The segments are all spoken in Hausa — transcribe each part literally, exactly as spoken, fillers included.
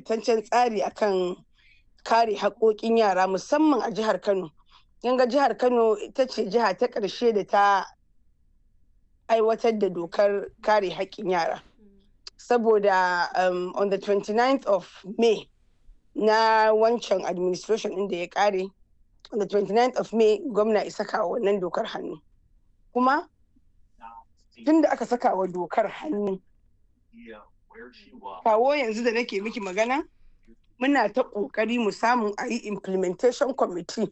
ingantaccen tsari akan kare haƙoƙin yara musamman a jihar Kano. Yanga jihar Kano ita ce jiha ta ƙarshe da ta aiwatar da dokar kare haƙƙin yara. Saboda um, on the twenty-ninth of May na wancan administration ɗin da ya ƙare, on the twenty-ninth of May gwamna ya saka wa wannan dokar hannu. Kuma tun da aka saka wa dokar hannu, kawo yanzu da nake miki magana, muna ta ƙoƙari mu samu a yi implementation committee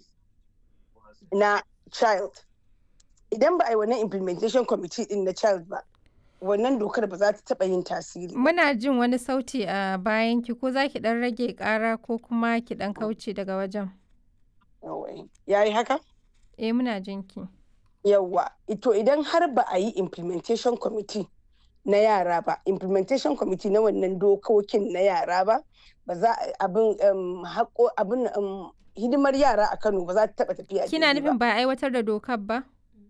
na child. Idan ba a yi wannan implementation committee din na child ba, wannan dokar ba za ta taɓa yin tasiri. Muna jin wani sauti a bayan ki, ko za ki ɗan rage ƙara ko kuma ki ɗan kauce daga wajen. Ya yi haka? Eh, muna jin ki. Yawwa, ito idan har ba a yi implementation committee na yara ba, implementation committee na wannan dokokin na yara ba, ba za abin um, haƙo abin um, hidimar yara a Kano ba za ta taɓa tafiya. Kina nufin ba a aiwatar da dokar ba?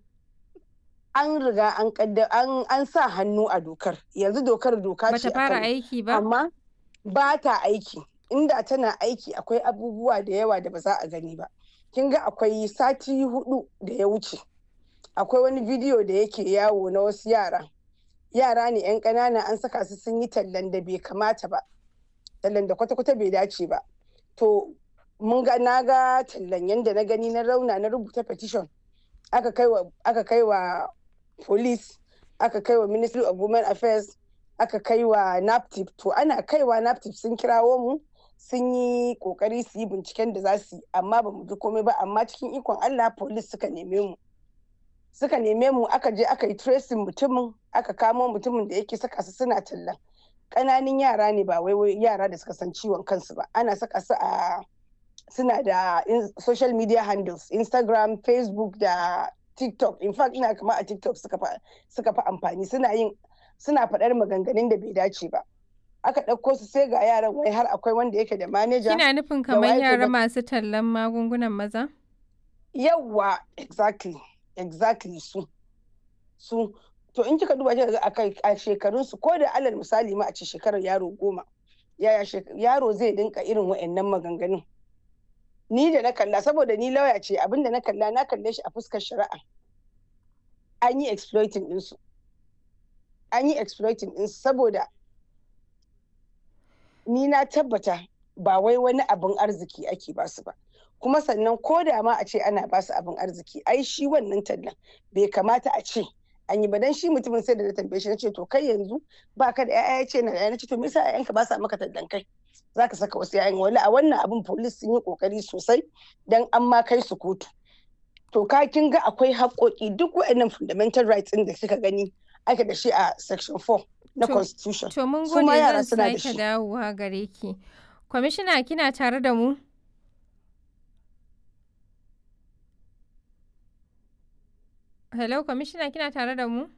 An riga an kadda an an sa hannu a dokar. Yanzu dokar doka ce. Bata fara aiki ba? Amma ba ta aiki. Inda tana aiki akwai abubuwa da yawa da ba za a gani ba. Kin ga akwai sati hudu da ya wuce. Akwai wani bidiyo da yake yawo na wasu yara. Yara ne 'yan ƙanana an saka su sun yi tallan da bai kamata ba. Tallan da kwata-kwata bai dace ba. To mun ga na ga tallan yanda na gani na rauna na rubuta petition. Aka kai wa aka kai wa police, aka kai wa Ministry of Women Affairs, aka kai wa NAPTIP. To ana kai wa NAPTIP sun kirawo mu sun yi kokari su yi binciken da za su yi, amma ba mu ji komai ba. Amma cikin ikon Allah police suka neme mu. Suka neme mu aka je aka yi tracing mutumin, aka kamo mutumin da yake saka su suna tallan. Ƙananan yara ne ba wai yara da suka san ciwon kansu ba. Ana saka su a suna da social media handles, Instagram, Facebook da TikTok. In fact ina kama a TikTok suka fa suka fa amfani, suna yin suna faɗar maganganun da bai dace ba. Aka ɗauko su sai ga yaran wai har akwai wanda yake da manager. Kina nufin kamar yara masu tallan magungunan maza? Yawwa, exactly, exactly su. Su to in kika duba kika ga a shekarun su, ko da alal misali ma a ce shekarar yaro goma, yaya yaro zai dinka irin wa'annan maganganun. Ni da na kalla, saboda ni lauya ce, abinda na kalla na kalle shi a fuskar shari'a. An yi exploiting ɗinsu. An yi exploiting ɗinsu saboda ni na tabbata ba wai wani abin arziki ake basu ba. Kuma sannan ko da ma a ce ana basu abin arziki, ai shi wannan tallan bai kamata a ce an yi ba. Dan shi mutumin sai da na tambaye shi na ce to kai yanzu baka da 'ya'ya, ya ce na da 'ya'ya, na ce to me yasa 'ya'yanka ba sa maka tallan kai? Za ka saka wasu yayan wani a wannan abin police sun yi kokari sosai don an ma kai su kotu. To ka kin ga akwai haƙoƙi, duk waɗannan fundamental rights ɗin da kika gani ake da shi a section four na constitution. To mun gode, zan sake dawowa gare ki. Kwamishina kina tare da mu? Hello kwamishina, kina tare da mu?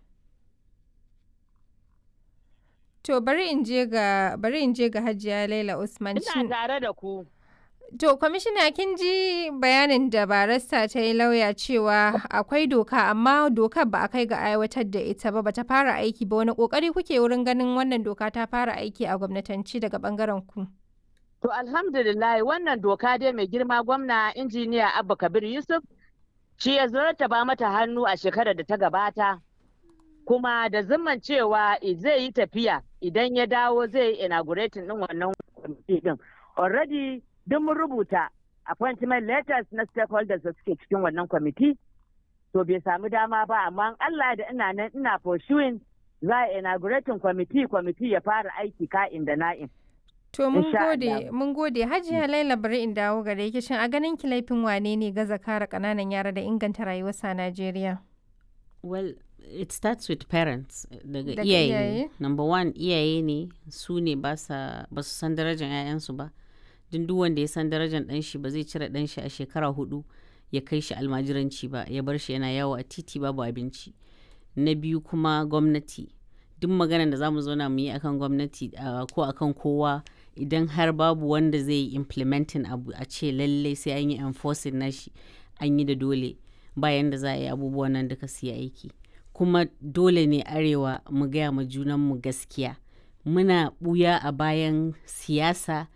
To bari in je ga bari in je ga Hajiya Laila Usman. Ina tare da ku. To kwamishina, kin ji bayanin da barista ta yi lauya cewa akwai doka amma dokar ba a kai ga aiwatar da ita ba, bata fara aiki ba. Wani kokari kuke wurin ganin wannan doka ta fara aiki a gwamnatanci daga bangaren ku? To alhamdulillah wannan doka dai mai girma gwamna injiniya Abba Kabir Yusuf shi ya ba mata hannu a shekarar da ta gabata. Kuma da zimman cewa zai yi tafiya idan ya dawo zai yi inaugurating din wannan kwamiti din. Already duk mun rubuta appointment letters na stakeholders da suke cikin wannan kwamiti. To bai samu dama ba, amma Allah da ina nan ina pursuing za a inaugurating kwamiti kwamiti ya fara aiki ka'in da na'in. To mun gode, mun gode. Hajiya Laila bari in dawo gare ki, shin a ganin ki laifin wane ne gaza kare ƙananan yara da inganta rayuwarsa a Najeriya? Well, it starts with parents. Daga iyaye. Number one, iyaye ne, su ne ba su san darajar 'ya'yansu ba. Duk wanda ya san darajar ɗan shi ba zai cire ɗan shi a shekara hudu ya kai shi almajiranci ba, ya bar shi yana yawo a titi babu abinci. Na biyu kuma gwamnati. Duk maganar da za mu zauna mu yi akan gwamnati uh, ko akan kowa, idan har babu wanda zai yi implementing abu a ce lallai sai an yi enforcing nashi, an yi da dole, bayan da za a yi abubuwan nan duka su yi aiki. Kuma dole ne arewa mu gaya ma junanmu gaskiya. Muna ɓuya a bayan siyasa